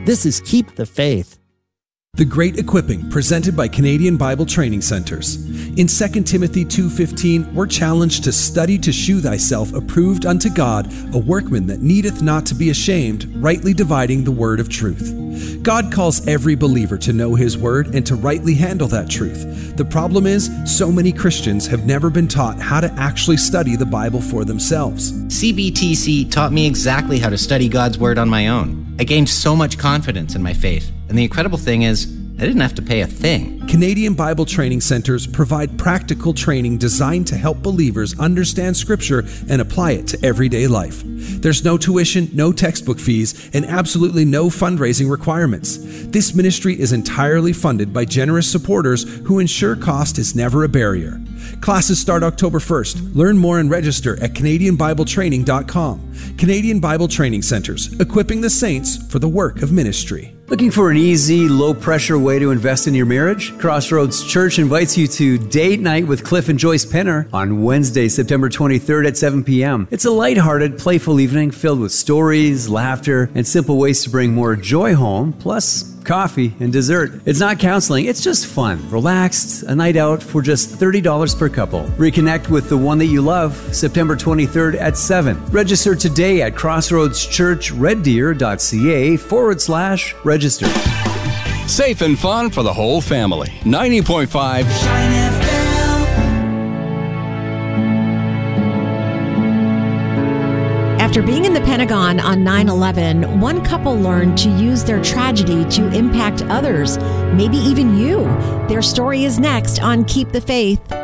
This is Keep the Faith. The Great Equipping, presented by Canadian Bible Training Centers. In 2 Timothy 2:15, we're challenged to study to shew thyself approved unto God, a workman that needeth not to be ashamed, rightly dividing the word of truth. God calls every believer to know His word and to rightly handle that truth. The problem is, so many Christians have never been taught how to actually study the Bible for themselves. CBTC taught me exactly how to study God's word on my own. I gained so much confidence in my faith, and the incredible thing is, I didn't have to pay a thing. Canadian Bible Training Centers provide practical training designed to help believers understand Scripture and apply it to everyday life. There's no tuition, no textbook fees, and absolutely no fundraising requirements. This ministry is entirely funded by generous supporters who ensure cost is never a barrier. Classes start October 1st. Learn more and register at CanadianBibleTraining.com. Canadian Bible Training Centers, equipping the saints for the work of ministry. Looking for an easy, low-pressure way to invest in your marriage? Crossroads Church invites you to Date Night with Cliff and Joyce Penner on Wednesday, September 23rd at 7 p.m. It's a lighthearted, playful evening filled with stories, laughter, and simple ways to bring more joy home, plus coffee and dessert. It's not counseling, it's just fun. Relaxed, a night out for just $30 per couple. Reconnect with the one that you love, September 23rd at 7. Register today at crossroadschurchreddeer.ca/register. Safe and fun for the whole family. 90.5 Shine FM. After being in the Pentagon on 9/11, one couple learned to use their tragedy to impact others, maybe even you. Their story is next on Keep the Faith.